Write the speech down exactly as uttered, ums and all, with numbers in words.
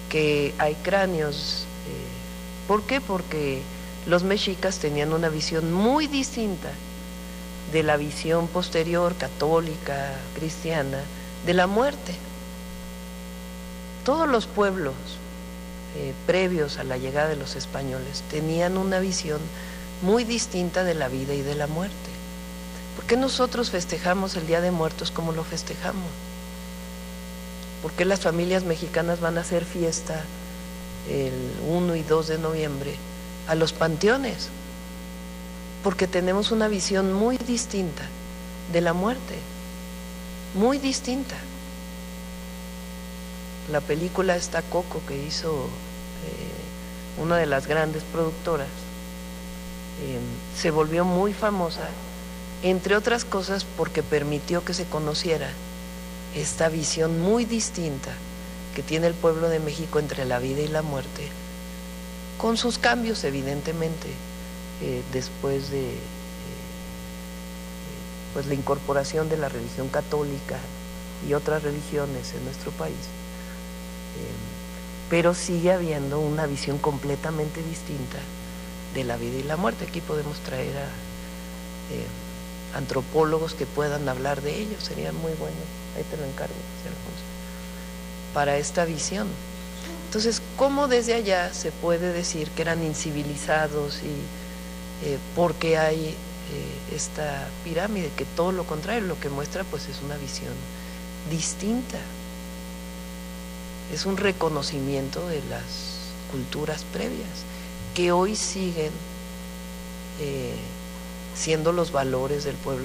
que hay cráneos. Eh, ¿Por qué? Porque los mexicas tenían una visión muy distinta de la visión posterior, católica, cristiana, de la muerte. Todos los pueblos eh, previos a la llegada de los españoles tenían una visión muy distinta de la vida y de la muerte. ¿Por qué nosotros festejamos el Día de Muertos como lo festejamos? ¿Por qué las familias mexicanas van a hacer fiesta el uno y dos de noviembre a los panteones? Porque tenemos una visión muy distinta de la muerte, muy distinta. La película esta Coco que hizo eh, una de las grandes productoras eh, se volvió muy famosa, entre otras cosas porque permitió que se conociera esta visión muy distinta que tiene el pueblo de México entre la vida y la muerte, con sus cambios evidentemente, eh, después de eh, pues la incorporación de la religión católica y otras religiones en nuestro país. Eh, pero sigue habiendo una visión completamente distinta de la vida y la muerte. Aquí podemos traer a eh, antropólogos que puedan hablar de ello, sería muy bueno, ahí te lo encargo, José Alfonso, para esta visión. Entonces, ¿cómo desde allá se puede decir que eran incivilizados y eh, porque hay eh, esta pirámide? Que todo lo contrario, lo que muestra pues es una visión distinta, es un reconocimiento de las culturas previas que hoy siguen eh, siendo los valores del pueblo